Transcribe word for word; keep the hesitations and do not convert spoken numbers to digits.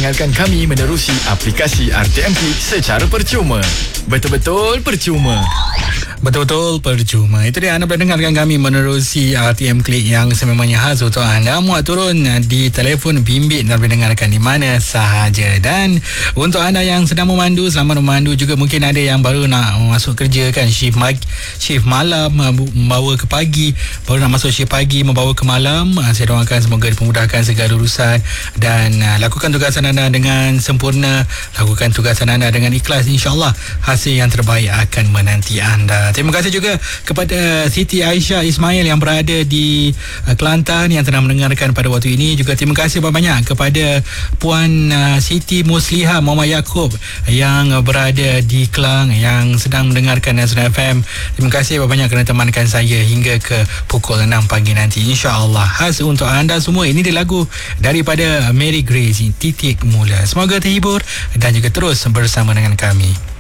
mendengarkan kami menerusi aplikasi R T M Click secara percuma. Betul-betul percuma. Betul-betul percuma. Itu dia, anda boleh dengarkan kami menerusi R T M Click yang sememangnya khas untuk anda. Muat turun di telefon bimbit dan boleh dengarkan di mana sahaja. Dan untuk anda yang sedang memandu, selamat memandu juga. Mungkin ada yang baru nak masuk kerja kan, shift, mag- shift malam membawa ke pagi, baru nak masuk shift pagi membawa ke malam. Saya doakan semoga dipermudahkan segala urusan dan lakukan tugasan anda dengan sempurna, lakukan tugasan anda dengan ikhlas. InsyaAllah hasil yang terbaik akan menanti anda. Terima kasih juga kepada Siti Aisyah Ismail yang berada di uh, Kelantan yang sedang mendengarkan pada waktu ini. Juga terima kasih banyak kepada Puan uh, Siti Musliha Muhammad Yaakob yang uh, berada di Kelang yang sedang mendengarkan Nasional F M. Terima kasih banyak kerana temankan saya hingga ke pukul enam pagi nanti. InsyaAllah khas untuk anda semua. Ini dia lagu daripada Mary Grace, Titik Mula. Semoga terhibur dan juga terus bersama dengan kami.